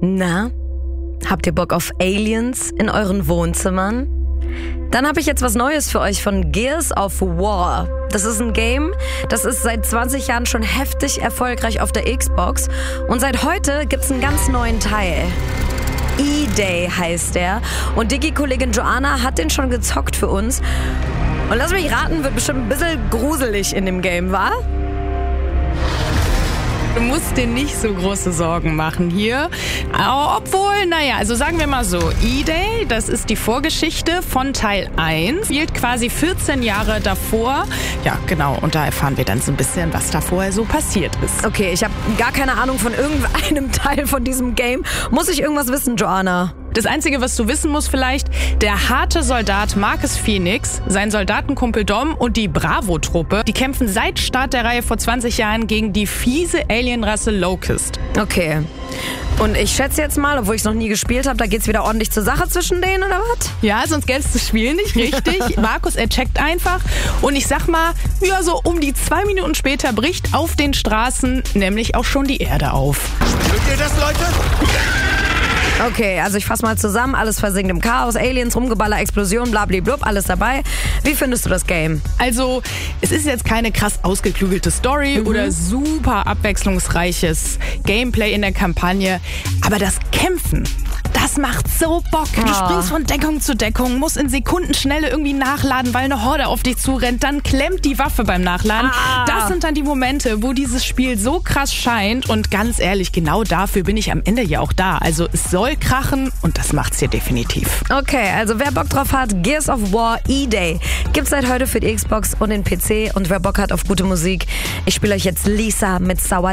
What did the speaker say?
Na, habt ihr Bock auf Aliens in euren Wohnzimmern? Dann habe ich jetzt was Neues für euch von Gears of War. Das ist ein Game, das ist seit 20 Jahren schon heftig erfolgreich auf der Xbox. Und seit heute gibt's einen ganz neuen Teil. E-Day heißt der. Und Digi-Kollegin Joanna hat den schon gezockt für uns. Und lass mich raten, wird bestimmt ein bisschen gruselig in dem Game, wa? Du musst dir nicht so große Sorgen machen hier. Obwohl, naja, also sagen wir mal so, E-Day, das ist die Vorgeschichte von Teil 1, spielt quasi 14 Jahre davor. Ja, genau, und da erfahren wir dann so ein bisschen, was da vorher so passiert ist. Okay, ich habe gar keine Ahnung von irgendeinem Teil von diesem Game. Muss ich irgendwas wissen, Joanna? Das Einzige, was du wissen musst vielleicht, der harte Soldat Marcus Phoenix, sein Soldatenkumpel Dom und die Bravo-Truppe, die kämpfen seit Start der Reihe vor 20 Jahren gegen die fiese Alienrasse Locust. Okay. Und ich schätze jetzt mal, obwohl ich es noch nie gespielt habe, da geht's wieder ordentlich zur Sache zwischen denen, oder was? Ja, sonst gäbe es das Spiel nicht, richtig. Markus, er checkt einfach. Und ich sag mal, ja, so um die 2 Minuten später bricht auf den Straßen nämlich auch schon die Erde auf. Hört ihr das, Leute? Okay, also ich fasse mal zusammen, alles versinkt im Chaos, Aliens, Rumgeballer, Explosion, blablablub, alles dabei. Wie findest du das Game? Also, es ist jetzt keine krass ausgeklügelte Story oder super abwechslungsreiches Gameplay in der Kampagne, aber das Kämpfen, das macht so Bock. Du springst von Deckung zu Deckung, musst in Sekundenschnelle irgendwie nachladen, weil eine Horde auf dich zurennt, dann klemmt die Waffe beim Nachladen. Das sind dann die Momente, wo dieses Spiel so krass scheint und ganz ehrlich, genau dafür bin ich am Ende ja auch da. Also es soll krachen und das macht's hier definitiv. Okay, also wer Bock drauf hat, Gears of War E-Day gibt's seit heute für die Xbox und den PC und wer Bock hat auf gute Musik, ich spiele euch jetzt Lisa mit Sauer.